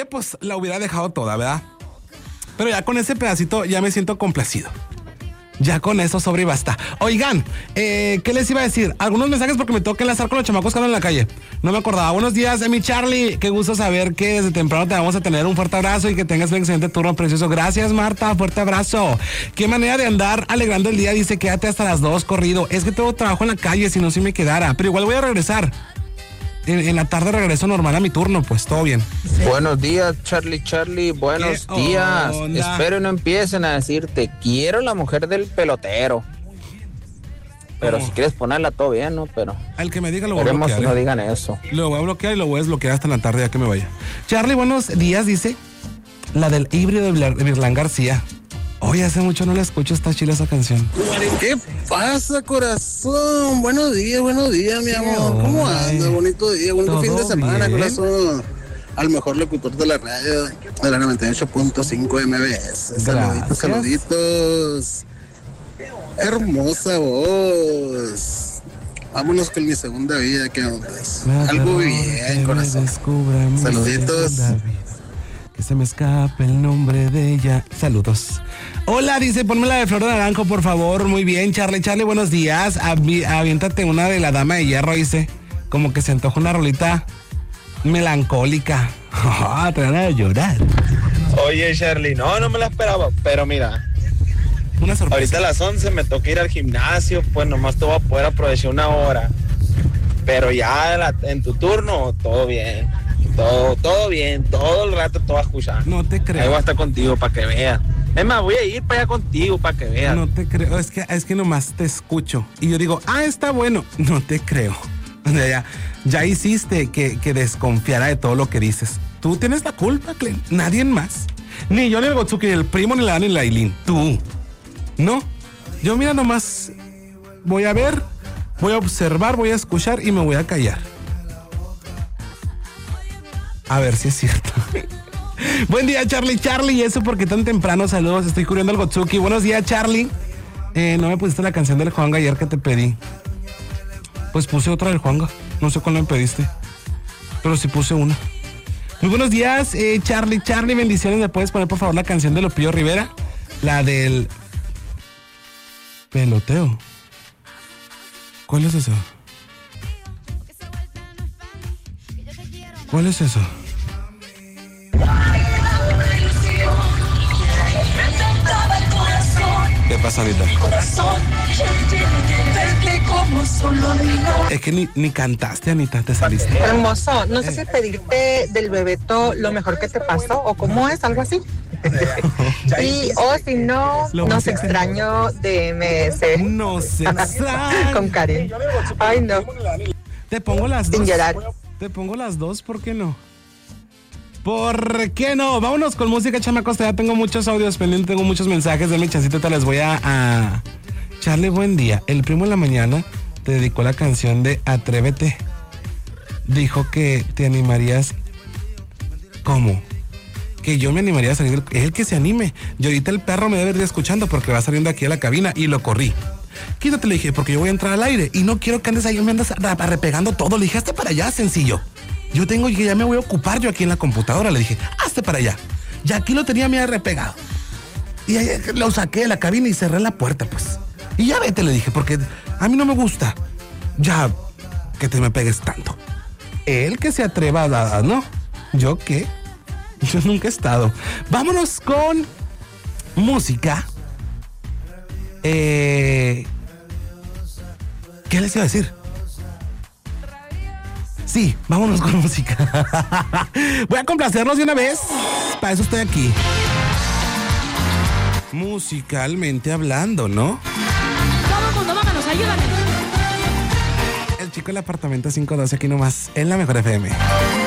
Oye, pues la hubiera dejado toda, ¿verdad? Pero ya con ese pedacito ya me siento complacido. Ya con eso sobra y basta. Oigan, ¿qué les iba a decir? Algunos mensajes porque me toca enlazar con los chamacos que andan en la calle. No me acordaba. Buenos días, mi Charlie. Qué gusto saber que desde temprano te vamos a tener. Un fuerte abrazo y que tengas un excelente turno, precioso. Gracias, Marta. Fuerte abrazo. Qué manera de andar alegrando el día. Dice, quédate hasta las 2 corrido. Es que tengo trabajo en la calle, si no, si me quedara. Pero igual voy a regresar. En la tarde regreso normal a mi turno, pues todo bien. Buenos días, Charlie, buenos días. Onda? Espero no empiecen a decir, te quiero la mujer del pelotero. Pero si quieres ponerla, todo bien, ¿no? Pero al que me diga lo voy a queremos bloquear. que no digan eso. Lo voy a bloquear y lo voy a desbloquear hasta la tarde ya que me vaya. Charlie, buenos días, dice. La del híbrido de Virlán García. Oye, hace mucho no la escucho, está chila esa canción. ¿Qué pasa, corazón? Buenos días, mi amor. ¿Cómo andas? Bonito día, bonito fin de semana, bien, corazón. Al mejor locutor de la radio, de la 98.5 MBS. Gracias. Saluditos. Hermosa voz. Vámonos con mi segunda vida, ¿qué onda? Algo bien, corazón. Saluditos. Que se me escape el nombre de ella. Saludos. Hola, dice, ponme la de Flor de Naranjo, por favor. Muy bien, Charlie, buenos días. Aviéntate una de la Dama de Hierro, dice. Como que se antoja una rolita melancólica. Te van a llorar. Oye, Charlie, no me la esperaba, pero mira, Una sorpresa. ahorita a las 11 me toca ir al gimnasio, pues nomás te voy a poder aprovechar una hora. Pero ya en tu turno, todo bien. Todo bien, todo el rato te voy a escuchar. No te creo. Ahí voy a estar contigo para que veas. Es más, voy a ir para allá contigo para que veas. No te creo, es que nomás te escucho. Y yo digo, está bueno. No te creo. O sea, ya hiciste que desconfiara de todo lo que dices. Tú tienes la culpa, Clem. Nadie más. Ni yo, ni el Gotsuki, ni el primo, ni la Dani, ni la Aileen. Tú. No. Yo mira nomás, voy a ver, voy a observar, voy a escuchar y me voy a callar. A ver si es cierto. Buen día, Charlie. ¿Y eso porque tan temprano? Saludos, estoy cubriendo al Gotsuki. Buenos días, Charlie. No me pusiste la canción del Juanga ayer que te pedí. Pues puse otra del Juanga. No sé cuál me pediste, pero sí puse una. Muy buenos días, Charlie, bendiciones. ¿Me puedes poner por favor la canción de Lupillo Rivera? La del peloteo. ¿Cuál es esa? ¿Cuál es eso? ¿Qué pasa, Anita? Es que ni cantaste, Anita, te saliste. Hermoso, no sé si pedirte del Bebeto lo mejor que te pasó o cómo es, algo así. Y o si no, nos extraño de MS. Nos extraño. Con Karen. Ay, no. Te pongo las dos. Sin llorar. Te pongo las dos, ¿por qué no? ¿Por qué no? Vámonos con música, chamacos. Ya tengo muchos audios pendientes, tengo muchos mensajes. Denme chancito, te les voy a Charlie, buen día. El primo en la mañana te dedicó la canción de Atrévete. Dijo que te animarías. ¿Cómo? Que yo me animaría a salir. Es el que se anime. Y ahorita el perro me debe ir escuchando porque va saliendo aquí a la cabina y lo corrí. Quítate, le dije, porque yo voy a entrar al aire y no quiero que andes ahí, me andas arrepegando todo. Le dije, hazte para allá, sencillo. Yo tengo que ya me voy a ocupar yo aquí en la computadora. Le dije, hazte para allá. Y aquí lo tenía medio repegado. Y ahí lo saqué de la cabina y cerré la puerta, pues. Y ya vete, le dije, porque a mí no me gusta. Ya que te me pegues tanto. Él que se atreva a... ¿no? ¿Yo qué? Yo nunca he estado. Vámonos con música. ¿Qué les iba a decir? Sí, vámonos con música. Voy a complacerlos de una vez. Para eso estoy aquí. Musicalmente hablando, ¿no? Todo el mundo, vámonos, ayúdame. El chico del apartamento 512 aquí nomás en la Mejor FM.